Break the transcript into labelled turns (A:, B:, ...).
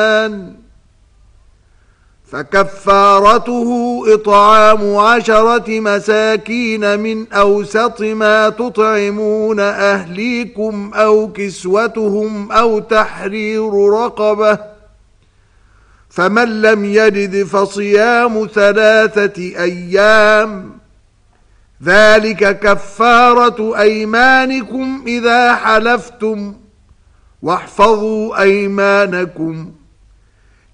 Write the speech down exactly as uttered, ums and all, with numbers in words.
A: فكفارته إطعام عشرة مساكين من أوسط ما تطعمون أهليكم أو كسوتهم أو تحرير رقبة، فمن لم يجد فصيام ثلاثة أيام، ذلك كفارة أيمانكم إذا حلفتم، واحفظوا أيمانكم،